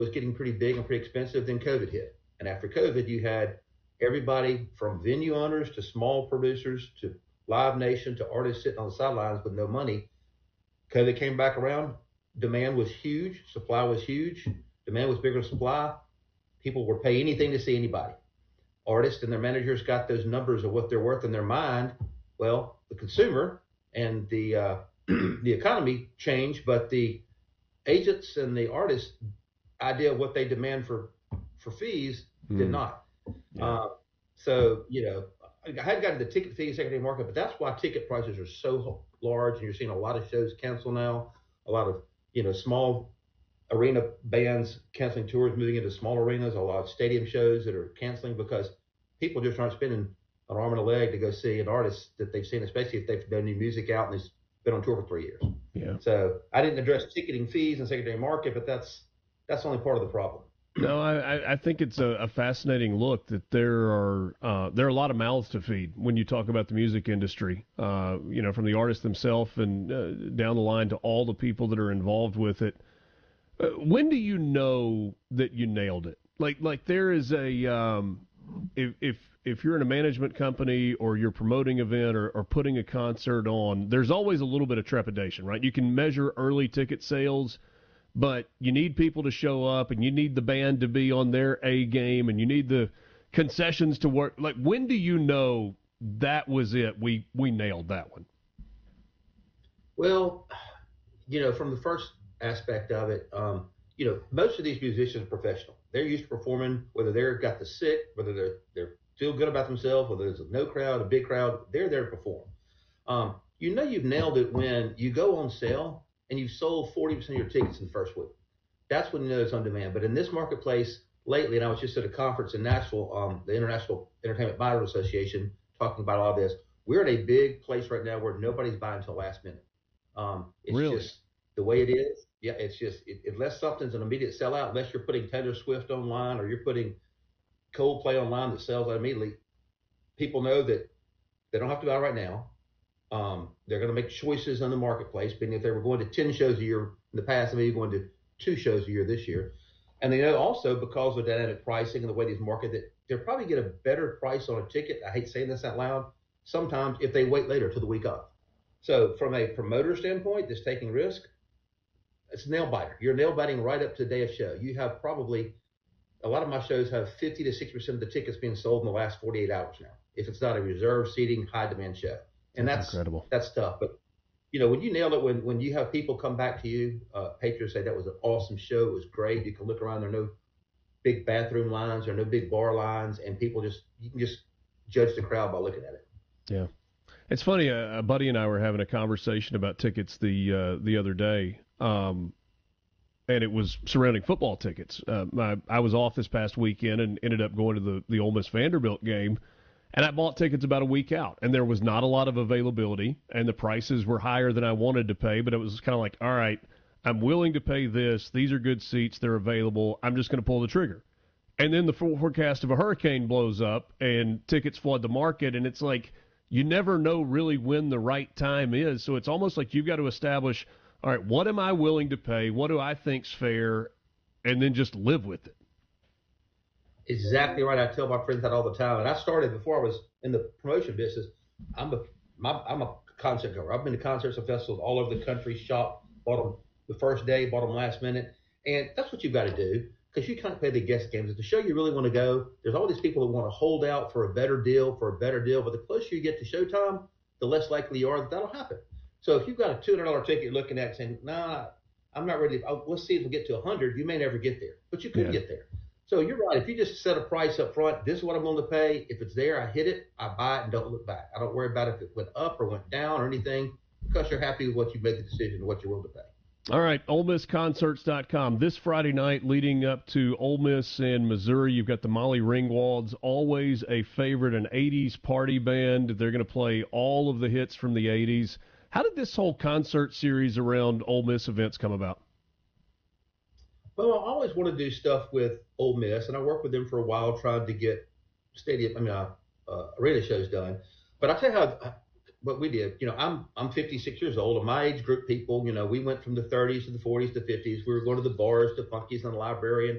was getting pretty big and pretty expensive. Then COVID hit. And after COVID, you had everybody from venue owners to small producers to Live Nation to artists sitting on the sidelines with no money. COVID came back around. Demand was huge. Supply was huge. Demand was bigger than supply. People would pay anything to see anybody. Artists and their managers got those numbers of what they're worth in their mind. Well, the consumer and the the economy changed, but the agents and the artists' idea of what they demand for fees did not. Yeah. So, I hadn't gotten the ticket fee secondary market, but that's why ticket prices are so large, and you're seeing a lot of shows cancel now. A lot of small arena bands canceling tours, moving into small arenas. A lot of stadium shows that are canceling because people just aren't spending an arm and a leg to go see an artist that they've seen, especially if they've done new music out and they've been on tour for 3 years. Yeah. So I didn't address ticketing fees and secondary market, but that's only part of the problem. No, I think it's a fascinating look that there are a lot of mouths to feed when you talk about the music industry, from the artists themselves and down the line to all the people that are involved with it. When do you know that you nailed it? Like there is a if you're in a management company or you're promoting an event or putting a concert on, there's always a little bit of trepidation, right? You can measure early ticket sales, but you need people to show up and you need the band to be on their A game and you need the concessions to work. Like, when do you know that was it? We nailed that one. Well, from the first aspect of it, most of these musicians are professional. They're used to performing, whether they've got the sick, whether they feel good about themselves, whether there's no crowd, a big crowd, they're there to perform. You've nailed it when you go on sale and you've sold 40% of your tickets in the first week. That's when you know it's on demand. But in this marketplace lately, and I was just at a conference in Nashville, the International Entertainment Buyers Association, talking about all this. We're in a big place right now where nobody's buying until last minute. It's really? Just the way it is. Yeah, it's just unless something's an immediate sellout, unless you're putting Taylor Swift online or you're putting Coldplay online that sells out immediately, people know that they don't have to buy right now. They're going to make choices in the marketplace, being if they were going to 10 shows a year in the past, maybe going to 2 shows a year this year. And they know also because of dynamic pricing and the way these market that they'll probably get a better price on a ticket. I hate saying this out loud. Sometimes if they wait later to the week of. So from a promoter standpoint that's taking risk, it's a nail biter. You're nail biting right up to the day of show. You have probably a lot of my shows have 50 to 60% of the tickets being sold in the last 48 hours now. If it's not a reserve seating, high demand show. And that's incredible. That's tough. But, when you nail it, when you have people come back to you, patrons say that was an awesome show. It was great. You can look around. There are no big bathroom lines. There are no big bar lines. And you can just judge the crowd by looking at it. Yeah. It's funny. A buddy and I were having a conversation about tickets the other day. And it was surrounding football tickets. I was off this past weekend and ended up going to the Ole Miss Vanderbilt game. And I bought tickets about a week out, and there was not a lot of availability, and the prices were higher than I wanted to pay, but it was kind of like, all right, I'm willing to pay this. These are good seats. They're available. I'm just going to pull the trigger. And then the forecast of a hurricane blows up, and tickets flood the market, and it's like you never know really when the right time is. So it's almost like you've got to establish, all right, what am I willing to pay? What do I think's fair? And then just live with it. Exactly right. I tell my friends that all the time. And I started before I was in the promotion business. I'm a concert goer. I've been to concerts and festivals all over the country, shop, bought them the first day, bought them last minute. And that's what you've got to do because you can't play the guest games. At the show you really want to go, there's all these people that want to hold out for a better deal. But the closer you get to showtime, the less likely you are that that'll happen. So if you've got a $200 ticket you're looking at saying, nah, I'm not ready. Let's see if we get to 100. You may never get there, but you could get there. So you're right. If you just set a price up front, this is what I'm willing to pay. If it's there, I hit it, I buy it, and don't look back. I don't worry about if it went up or went down or anything because you're happy with what you made the decision and what you're willing to pay. All right, OleMissConcerts.com. This Friday night leading up to Ole Miss and Missouri, you've got the Molly Ringwalds, always a favorite, an 80s party band. They're going to play all of the hits from the 80s. How did this whole concert series around Ole Miss events come about? Well, I always want to do stuff with Ole Miss, and I worked with them for a while trying to get arena shows done. But I'll tell you how what we did. I'm 56 years old, and my age group people, we went from the 30s to the 40s to 50s. We were going to the bars, to Funkies, and the Librarian.